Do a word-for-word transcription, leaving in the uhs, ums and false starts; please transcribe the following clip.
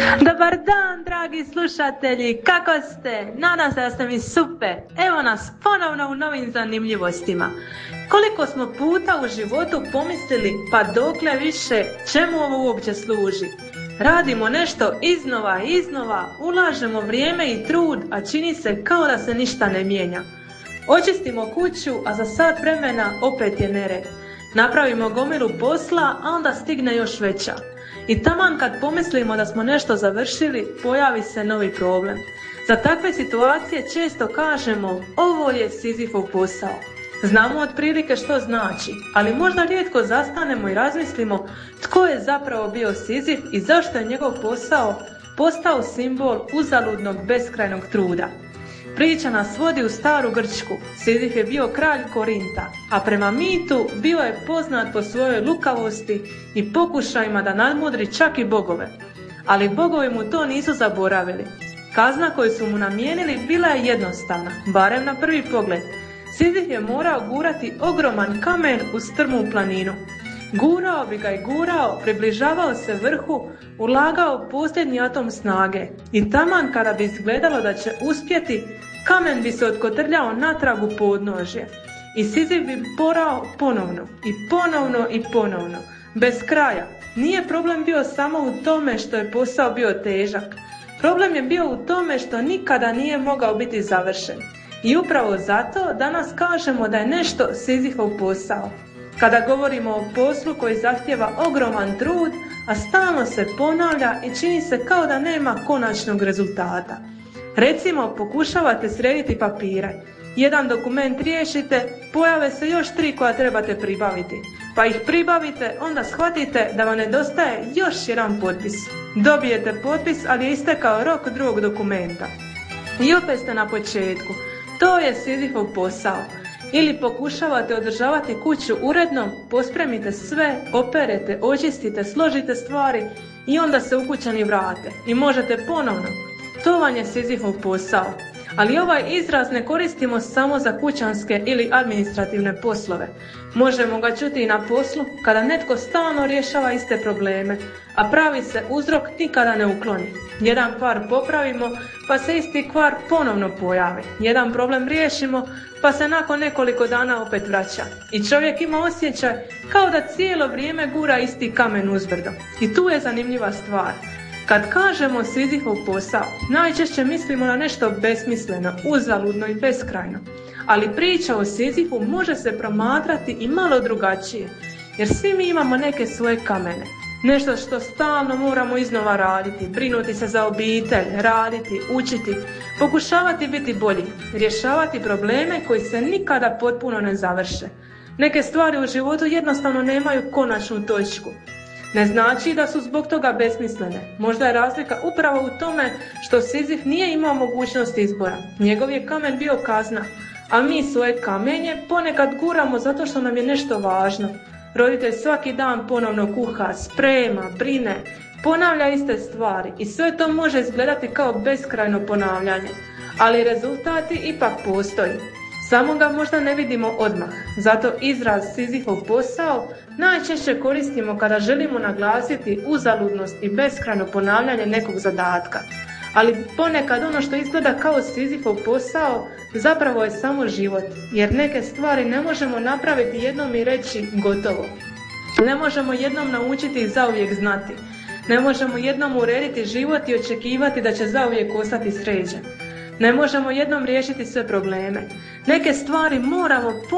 Dobar dan, dragi slušatelji, kako ste? Nadam se da ste mi super. Evo nas ponovno u novim zanimljivostima. Koliko smo puta u životu pomislili, pa dokle više, čemu ovo uopće služi? Radimo nešto iznova i iznova, ulažemo vrijeme i trud, a čini se kao da se ništa ne mijenja. Očistimo kuću, a za sat vremena opet je nered. Napravimo gomilu posla, a onda stigne još veća. I taman kad pomislimo da smo nešto završili, pojavi se novi problem. Za takve situacije često kažemo, ovo je Sizifov posao. Znamo otprilike što znači, ali možda rijetko zastanemo i razmislimo tko je zapravo bio Sizif i zašto je njegov posao postao simbol uzaludnog beskrajnog truda. Priča nas vodi u staru Grčku. Sizif je bio kralj Korinta, a prema mitu bio je poznat po svojoj lukavosti i pokušajima da nadmudri čak i bogove. Ali bogovi mu to nisu zaboravili. Kazna koju su mu namijenili bila je jednostavna, barem na prvi pogled. Sizif je morao gurati ogroman kamen u strmu planinu. Gurao bi ga i gurao, približavao se vrhu, ulagao posljednji atom snage i taman kada bi izgledalo da će uspjeti, kamen bi se otkotrljao natrag u podnožje. I Sizif bi porao ponovno i ponovno i ponovno, bez kraja. Nije problem bio samo u tome što je posao bio težak. Problem je bio u tome što nikada nije mogao biti završen. I upravo zato danas kažemo da je nešto Sizifov posao. Kada govorimo o poslu koji zahtijeva ogroman trud, a stalno se ponavlja i čini se kao da nema konačnog rezultata. Recimo, pokušavate srediti papire. Jedan dokument riješite, pojave se još tri koja trebate pribaviti. Pa ih pribavite, onda shvatite da vam nedostaje još jedan potpis. Dobijete potpis, ali je istekao rok drugog dokumenta. I opet ste na početku. To je Sizifov posao. Ili pokušavate održavati kuću uredno, pospremite sve, operete, očistite, složite stvari i onda se ukućani vrate. I možete ponovno. To vam je Sizifov posao. Ali ovaj izraz ne koristimo samo za kućanske ili administrativne poslove. Možemo ga čuti i na poslu kada netko stalno rješava iste probleme, a pravi se uzrok nikada ne ukloni. Jedan kvar popravimo, pa se isti kvar ponovno pojavi. Jedan problem riješimo, pa se nakon nekoliko dana opet vraća. I čovjek ima osjećaj kao da cijelo vrijeme gura isti kamen uzbrdo. I tu je zanimljiva stvar. Kad kažemo Sizifov posao, najčešće mislimo na nešto besmisleno, uzaludno i beskrajno. Ali priča o Sizifu može se promatrati i malo drugačije, jer svi mi imamo neke svoje kamene. Nešto što stalno moramo iznova raditi, brinuti se za obitelj, raditi, učiti, pokušavati biti bolji, rješavati probleme koji se nikada potpuno ne završe. Neke stvari u životu jednostavno nemaju konačnu točku. Ne znači da su zbog toga besmislene. Možda je razlika upravo u tome što Sizif nije imao mogućnost izbora. Njegov je kamen bio kazna, a mi svoje kamenje ponekad guramo zato što nam je nešto važno. Roditelj svaki dan ponovno kuha, sprema, brine, ponavlja iste stvari i sve to može izgledati kao beskrajno ponavljanje. Ali rezultati ipak postoji. Samo ga možda ne vidimo odmah. Zato izraz Sizifov posao najčešće koristimo kada želimo naglasiti uzaludnost i beskrajno ponavljanje nekog zadatka. Ali ponekad ono što izgleda kao Sizifov posao zapravo je samo život, jer neke stvari ne možemo napraviti jednom i reći gotovo. Ne možemo jednom naučiti i zauvijek znati. Ne možemo jednom urediti život i očekivati da će zauvijek ostati sređen. Ne možemo jednom riješiti sve probleme. Neke stvari moramo